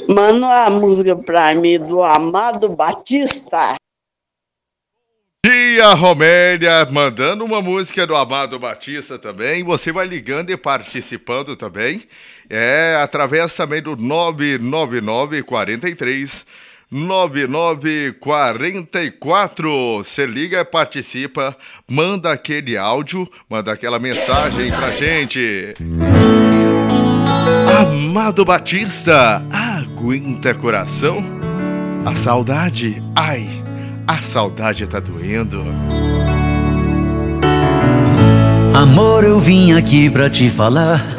Manda uma música pra mim do Amado Batista. Tia Romélia, mandando uma música do Amado Batista também. Você vai ligando e participando também. Através também do 999-43-9944. Você liga e participa, manda aquele áudio, manda aquela mensagem pra gente. Amado Batista, aguenta coração. A saudade, ai, a saudade tá doendo. Amor, eu vim aqui pra te falar